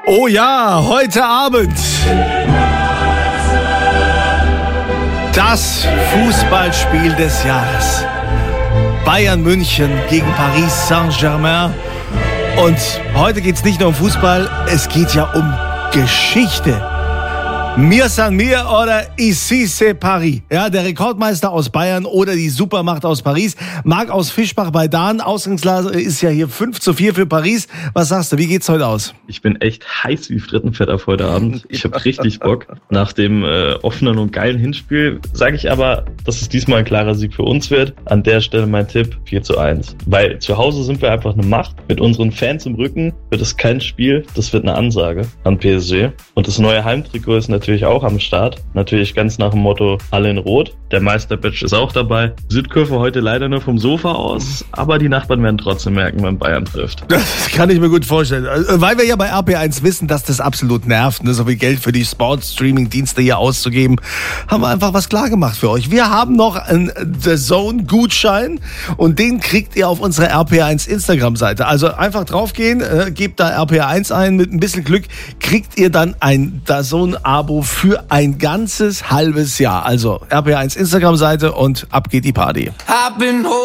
Oh ja, heute Abend das Fußballspiel des Jahres. Bayern München gegen Paris Saint-Germain. Und heute geht es nicht nur um Fußball, es geht ja um Geschichte. Mir san mir oder ici c'est Paris. Ja, der Rekordmeister aus Bayern oder die Supermacht aus Paris. Marc aus Fischbach bei Dahn. Ausgangslage ist ja hier 5-4 für Paris. Was sagst du, wie geht's heute aus? Ich bin echt heiß wie Frittenfett auf heute Abend. Ich habe richtig Bock. Nach dem offenen und geilen Hinspiel sage ich aber, dass es diesmal ein klarer Sieg für uns wird. An der Stelle mein Tipp 4-1. Weil zu Hause sind wir einfach eine Macht. Mit unseren Fans im Rücken wird es kein Spiel. Das wird eine Ansage an PSG. Und das neue Heimtrikot ist natürlich auch am Start. Natürlich ganz nach dem Motto alle in Rot. Der Meisterbadge ist auch dabei. Südkurve heute leider nur vom Sofa aus, aber die Nachbarn werden trotzdem merken, wenn Bayern trifft. Das kann ich mir gut vorstellen. Weil wir ja bei RP1 wissen, dass das absolut nervt, ne? So viel Geld für die Sports-Streaming-Dienste hier auszugeben, haben wir einfach was klar gemacht für euch. Wir haben noch einen The Zone-Gutschein und den kriegt ihr auf unserer RP1 Instagram-Seite. Also einfach draufgehen, gebt da RP1 ein, mit ein bisschen Glück kriegt ihr dann ein The Zone-Abo für ein ganzes halbes Jahr. Also RP1 Instagram-Seite und ab geht die Party.